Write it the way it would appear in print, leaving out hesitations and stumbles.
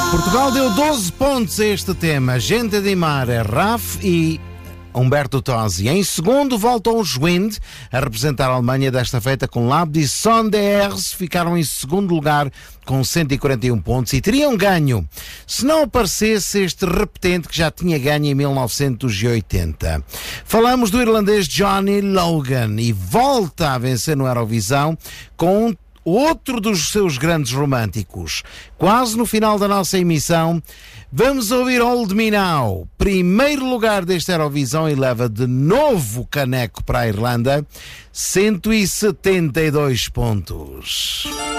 Portugal deu 12 pontos a este tema. Gente de Mar é Raf e Humberto Tozzi. Em segundo, voltam os Wind a representar a Alemanha, desta feita com Lab de Sonders. Ficaram em segundo lugar com 141 pontos e teriam ganho se não aparecesse este repetente que já tinha ganho em 1980. Falamos do irlandês Johnny Logan e volta a vencer no Eurovisão com outro dos seus grandes românticos. Quase no final da nossa emissão, vamos ouvir Hold Me Now, primeiro lugar deste Eurovisão, e leva de novo caneco para a Irlanda, 172 pontos.